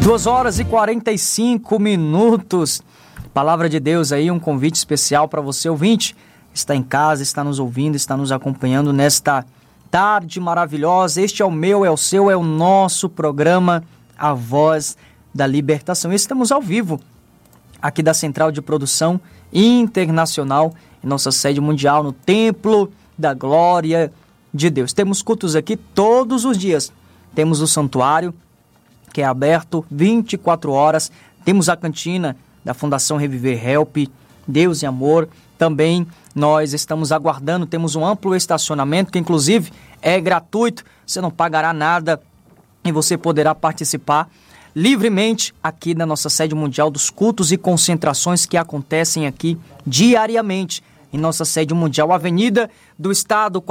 2h45. Palavra de Deus aí, um convite especial para você, ouvinte. Está em casa, está nos ouvindo, está nos acompanhando nesta tarde maravilhosa. Este é o meu, é o seu, é o nosso programa A Voz da Libertação. Estamos ao vivo aqui da Central de Produção Internacional, em nossa sede mundial, no Templo da Glória de Deus. Temos cultos aqui todos os dias. Temos o santuário, que é aberto 24 horas. Temos a cantina da Fundação Reviver Help, Deus e Amor. Também nós estamos aguardando, temos um amplo estacionamento, que inclusive é gratuito, você não pagará nada e você poderá participar livremente aqui na nossa sede mundial dos cultos e concentrações que acontecem aqui diariamente. Em nossa sede mundial, Avenida do Estado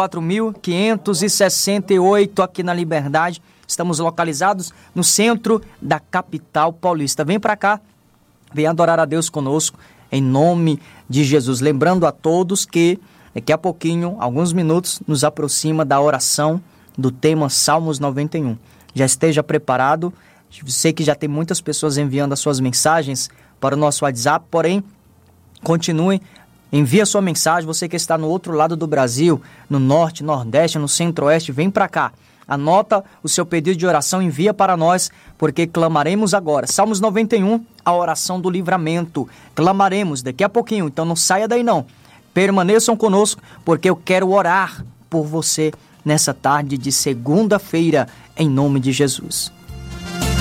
4568, aqui na Liberdade. Estamos localizados no centro da capital paulista. Vem para cá, vem adorar a Deus conosco, em nome de Jesus. Lembrando a todos que daqui a pouquinho, alguns minutos, nos aproxima da oração do tema Salmos 91. Já esteja preparado. Sei que já tem muitas pessoas enviando as suas mensagens para o nosso WhatsApp, porém, continue. Envie a sua mensagem, você que está no outro lado do Brasil, no norte, nordeste, no centro-oeste, vem para cá. Anota o seu pedido de oração, envia para nós, porque clamaremos agora. Salmos 91, a oração do livramento. Clamaremos daqui a pouquinho, então não saia daí não. Permaneçam conosco, porque eu quero orar por você nessa tarde de segunda-feira, em nome de Jesus.